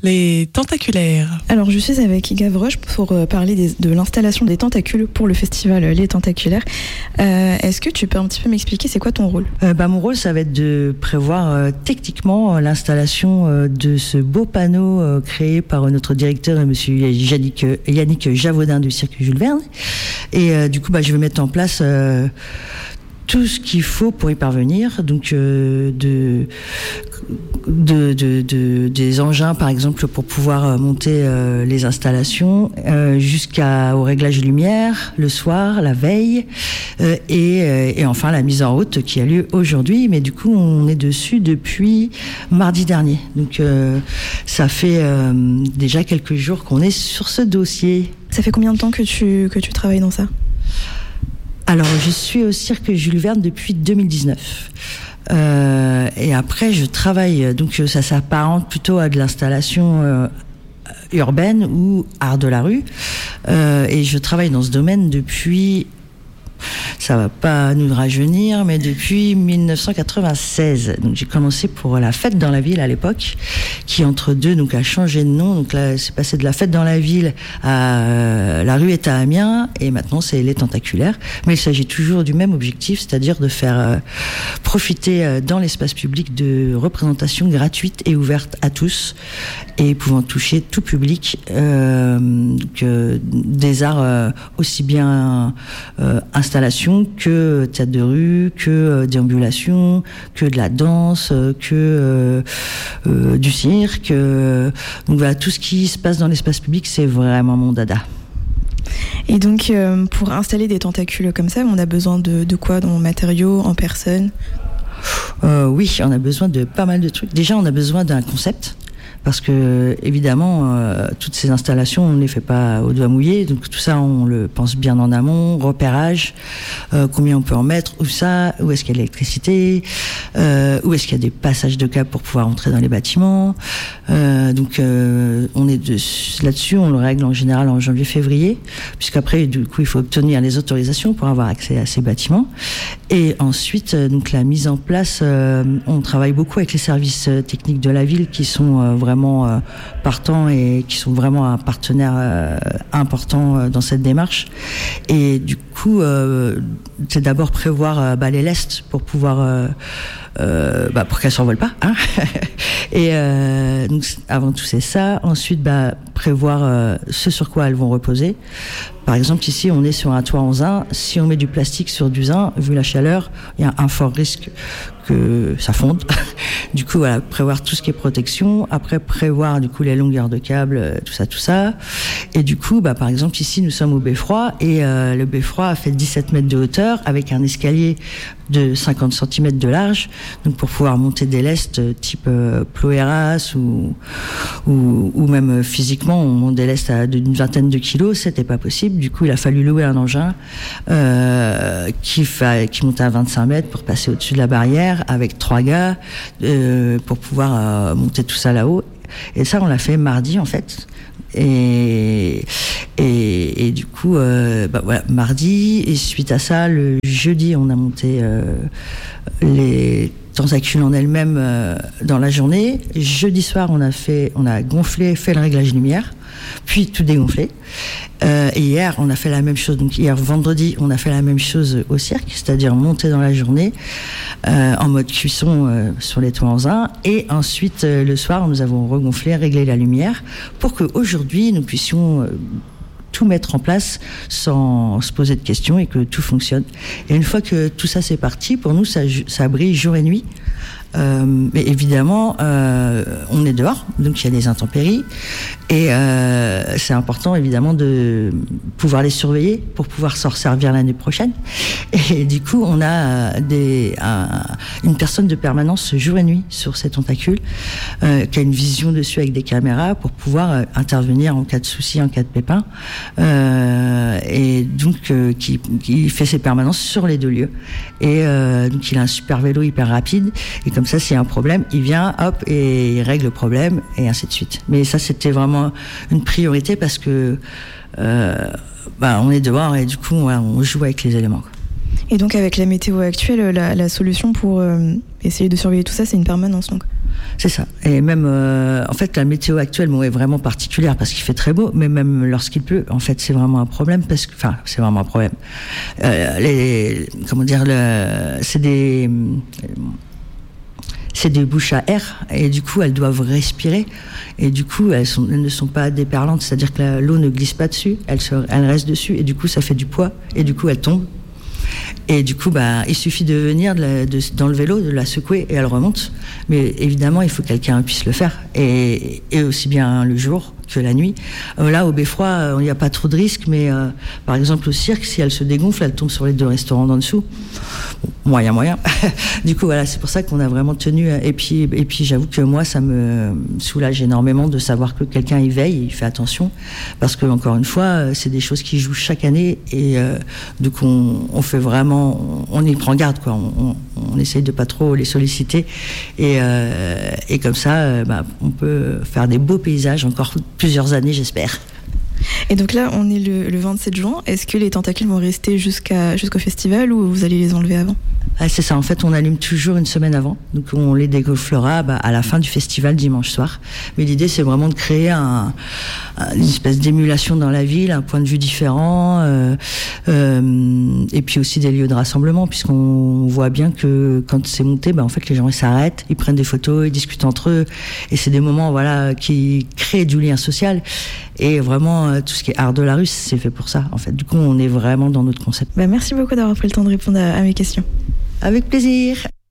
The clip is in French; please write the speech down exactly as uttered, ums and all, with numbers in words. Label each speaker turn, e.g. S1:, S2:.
S1: Les tentaculaires.
S2: Alors je suis avec Gavroche pour parler des, de l'installation des tentacules pour le festival Les Tentaculaires. Euh, est-ce que tu peux un petit peu m'expliquer c'est quoi ton rôle ?
S3: euh, bah, Mon rôle ça va être de prévoir euh, techniquement euh, l'installation euh, de ce beau panneau euh, créé par euh, notre directeur euh, monsieur Yannick, euh, Yannick Javaudin du Cirque Jules Verne. Et euh, du coup bah, je vais mettre en place euh, tout ce qu'il faut pour y parvenir, donc euh, de, de, de, de, des engins par exemple pour pouvoir monter euh, les installations, euh, jusqu'au réglage lumière, le soir, la veille, euh, et, euh, et enfin la mise en route qui a lieu aujourd'hui, mais du coup on est dessus depuis mardi dernier, donc euh, ça fait euh, déjà quelques jours qu'on est sur ce dossier.
S2: Ça fait combien de temps que tu, que tu travailles dans ça ?
S3: Alors, je suis au Cirque Jules Verne depuis deux mille dix-neuf. Euh, et après, je travaille, donc ça s'apparente plutôt à de l'installation euh, urbaine ou art de la rue. Euh, et je travaille dans ce domaine depuis, ça va pas nous rajeunir, mais depuis dix-neuf cent quatre-vingt-seize. Donc j'ai commencé pour la fête dans la ville à l'époque, qui entre deux donc a changé de nom. Donc là, c'est passé de la fête dans la ville à euh, la rue est à Amiens, et maintenant c'est les Tentaculaires. Mais il s'agit toujours du même objectif, c'est-à-dire de faire euh, profiter euh, dans l'espace public de représentations gratuites et ouvertes à tous, et pouvant toucher tout public, euh, que des arts euh, aussi bien euh, installations que théâtre de rue, que euh, déambulation, que de la danse, euh, que euh, euh, du cirque. Euh, donc voilà, tout ce qui se passe dans l'espace public, c'est vraiment mon dada.
S2: Et donc, euh, pour installer des tentacules comme ça, on a besoin de, de quoi, dans matériaux, en personne ?
S3: euh, Oui, on a besoin de pas mal de trucs. Déjà, on a besoin d'un concept. Parce que évidemment, euh, toutes ces installations, on ne les fait pas au doigt mouillé. Donc tout ça, on le pense bien en amont. Repérage, euh, combien on peut en mettre, où ça, où est-ce qu'il y a de l'électricité, euh, où est-ce qu'il y a des passages de câbles pour pouvoir entrer dans les bâtiments. Euh, donc euh, on est de, là-dessus, on le règle en général en janvier-février, puisqu'après, du coup, il faut obtenir les autorisations pour avoir accès à ces bâtiments. Et ensuite, euh, donc la mise en place, euh, on travaille beaucoup avec les services euh, techniques de la ville qui sont euh, vraiment vraiment euh, partants et qui sont vraiment un partenaire euh, important euh, dans cette démarche. Et du coup, euh, c'est d'abord prévoir euh, bah, les lestes pour pouvoir euh, euh, bah, pour qu'elles s'envolent pas. Hein et euh, donc avant tout c'est ça. Ensuite, bah, prévoir euh, ce sur quoi elles vont reposer. Par exemple, ici, on est sur un toit en zinc. Si on met du plastique sur du zinc, vu la chaleur, il y a un fort risque que ça fonde. Du coup, voilà, prévoir tout ce qui est protection. Après, prévoir, du coup, les longueurs de câbles, tout ça, tout ça. Et du coup, bah, par exemple, ici, nous sommes au beffroi. Et euh, le beffroi fait dix-sept mètres de hauteur avec un escalier de cinquante centimètres de large. Donc, pour pouvoir monter des lestes type euh, ploéras ou, ou, ou même physiquement, on monte des lestes à d'une vingtaine de kilos. C'était pas possible. Du coup, il a fallu louer un engin euh, qui, fa... qui montait à vingt-cinq mètres pour passer au-dessus de la barrière avec trois gars euh, pour pouvoir euh, monter tout ça là-haut. Et ça, on l'a fait mardi, en fait. Et, et, et du coup, euh, bah voilà, mardi. Et suite à ça, le jeudi, on a monté euh, les tentacules en elles-mêmes euh, dans la journée. Jeudi soir, on a fait, on a gonflé, fait le réglage lumière, puis tout dégonflé. Euh, et hier, on a fait la même chose. Donc hier, vendredi, on a fait la même chose au cirque, c'est-à-dire monter dans la journée euh, en mode cuisson euh, sur les toits en zinc. Et ensuite, euh, le soir, nous avons regonflé, réglé la lumière pour qu'aujourd'hui, nous puissions euh, tout mettre en place sans se poser de questions et que tout fonctionne. Et une fois que tout ça c'est parti, pour nous, ça, ça brille jour et nuit. Euh, mais évidemment, euh, on est dehors, donc il y a des intempéries, et euh, c'est important évidemment de pouvoir les surveiller pour pouvoir s'en servir l'année prochaine. Et du coup, on a des, un, une personne de permanence jour et nuit sur ces tentacules, euh, qui a une vision dessus avec des caméras pour pouvoir euh, intervenir en cas de souci, en cas de pépin, euh, et donc euh, qui, qui fait ses permanences sur les deux lieux. Et euh, donc il a un super vélo hyper rapide, et comme ça, s'il y a un problème, il vient, hop, et il règle le problème, et ainsi de suite. Mais ça, c'était vraiment une priorité parce que euh, bah, on est dehors et du coup, on, on joue avec les éléments.
S2: Et donc, avec la météo actuelle, la, la solution pour euh, essayer de surveiller tout ça, c'est une permanence, donc ?
S3: C'est ça. Et même, euh, en fait, la météo actuelle bon, est vraiment particulière parce qu'il fait très beau, mais même lorsqu'il pleut, en fait, c'est vraiment un problème parce que, enfin, c'est vraiment un problème. Euh, les, comment dire, le, c'est des, c'est des bouches à air et du coup, elles doivent respirer et du coup, elles, sont, elles ne sont pas déperlantes, c'est-à-dire que la, l'eau ne glisse pas dessus, elle, se, elle reste dessus et du coup, ça fait du poids et du coup, elle tombe. Et du coup, bah, il suffit de venir de la, de, dans le vélo, de la secouer et elle remonte. Mais évidemment, il faut que quelqu'un puisse le faire. Et, et aussi bien le jour que la nuit. Euh, là, au Beffroi, il n'y a pas trop de risques, mais euh, par exemple au cirque, si elle se dégonfle, elle tombe sur les deux restaurants d'en dessous. Bon, moyen, moyen. Du coup, voilà, c'est pour ça qu'on a vraiment tenu. Et puis, et puis j'avoue que moi, ça me soulage énormément de savoir que quelqu'un y veille, il fait attention. Parce que, encore une fois, c'est des choses qui jouent chaque année. Et euh, donc, on, on fait vraiment, on y prend garde, quoi. On, on, on essaye de pas trop les solliciter. Et, euh, et comme ça, euh, bah, on peut faire des beaux paysages encore plusieurs années, j'espère.
S2: Et donc là, on est le, le vingt-sept juin. Est-ce que les tentacules vont rester jusqu'à, jusqu'au festival ou vous allez les enlever avant ?
S3: Ah, c'est ça, en fait, on allume toujours une semaine avant. Donc, on les dégonflera bah, à la fin du festival dimanche soir. Mais l'idée, c'est vraiment de créer un, un, une espèce d'émulation dans la ville, un point de vue différent, euh, euh, et puis aussi des lieux de rassemblement, puisqu'on voit bien que quand c'est monté, bah, en fait, les gens ils s'arrêtent, ils prennent des photos, ils discutent entre eux, et c'est des moments, voilà, qui créent du lien social. Et vraiment, tout ce qui est art de la rue, c'est fait pour ça, en fait. Du coup, on est vraiment dans notre concept.
S2: Bah, merci beaucoup d'avoir pris le temps de répondre à, à mes questions.
S3: Avec plaisir.